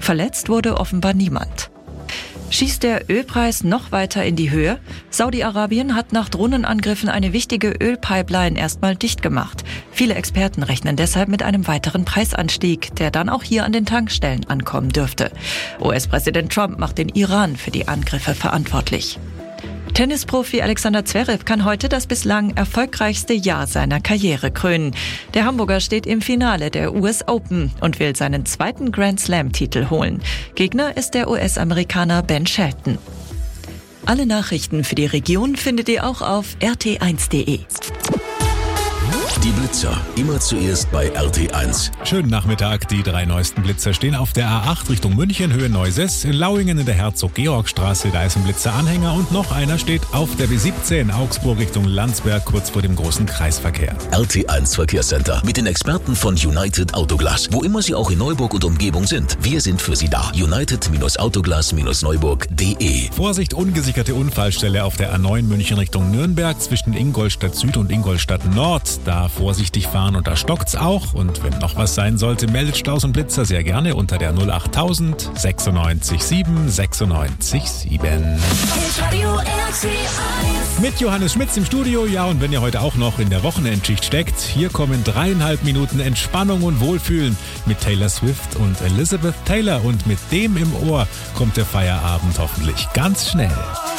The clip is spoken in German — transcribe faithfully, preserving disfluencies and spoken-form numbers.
Verletzt wurde offenbar niemand. Schießt der Ölpreis noch weiter in die Höhe? Saudi-Arabien hat nach Drohnenangriffen eine wichtige Ölpipeline erstmal dicht gemacht. Viele Experten rechnen deshalb mit einem weiteren Preisanstieg, der dann auch hier an den Tankstellen ankommen dürfte. U S-Präsident Trump macht den Iran für die Angriffe verantwortlich. Tennisprofi Alexander Zverev kann heute das bislang erfolgreichste Jahr seiner Karriere krönen. Der Hamburger steht im Finale der U S Open und will seinen zweiten Grand-Slam-Titel holen. Gegner ist der U S-Amerikaner Ben Shelton. Alle Nachrichten für die Region findet ihr auch auf r t eins punkt d e. Die Blitzer, immer zuerst bei R T eins. Schönen Nachmittag, die drei neuesten Blitzer stehen auf der A acht Richtung München, Höhe Neuses. In Lauingen in der Herzog-Georg-Straße, da ist ein Blitzer-Anhänger. Und noch einer steht auf der B siebzehn, Augsburg Richtung Landsberg, kurz vor dem großen Kreisverkehr. R T eins Verkehrscenter mit den Experten von United Autoglas. Wo immer Sie auch in Neuburg und Umgebung sind, wir sind für Sie da. United Autoglas Neuburg punkt d e. Vorsicht, ungesicherte Unfallstelle auf der A neun München Richtung Nürnberg zwischen Ingolstadt Süd und Ingolstadt Nord. Da vorsichsichtig fahren und da stockt's auch. Und wenn noch was sein sollte, meldet Staus und Blitzer sehr gerne unter der null acht tausend sechsundneunzig sieben sechsundneunzig sieben. Mit Johannes Schmitz im Studio. Ja, und wenn ihr heute auch noch in der Wochenendschicht steckt, hier kommen dreieinhalb Minuten Entspannung und Wohlfühlen mit Taylor Swift und Elizabeth Taylor. Und mit dem im Ohr kommt der Feierabend hoffentlich ganz schnell.